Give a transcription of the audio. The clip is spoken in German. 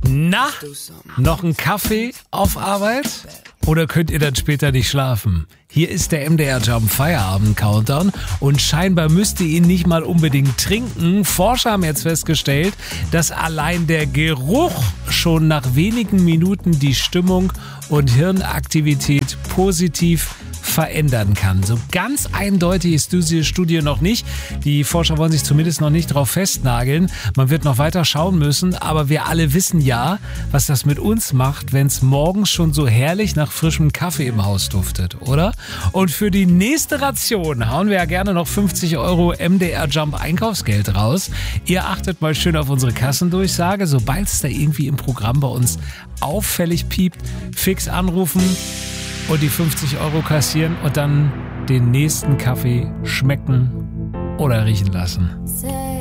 Na, noch ein Kaffee auf Arbeit? Oder könnt ihr dann später nicht schlafen? Hier ist der MDR Jump Feierabend Countdown und scheinbar müsst ihr ihn nicht mal unbedingt trinken. Forscher haben jetzt festgestellt, dass allein der Geruch schon nach wenigen Minuten die Stimmung und Hirnaktivität positiv verändern kann. So ganz eindeutig ist diese Studie noch nicht. Die Forscher wollen sich zumindest noch nicht drauf festnageln. Man wird noch weiter schauen müssen, aber wir alle wissen ja, was das mit uns macht, wenn es morgens schon so herrlich nach frischem Kaffee im Haus duftet, oder? Und für die nächste Ration hauen wir ja gerne noch 50 € MDR Jump Einkaufsgeld raus. Ihr achtet mal schön auf unsere Kassendurchsage. Sobald es da irgendwie im Programm bei uns auffällig piept, fix anrufen und die 50 € kassieren und dann den nächsten Kaffee schmecken oder riechen lassen.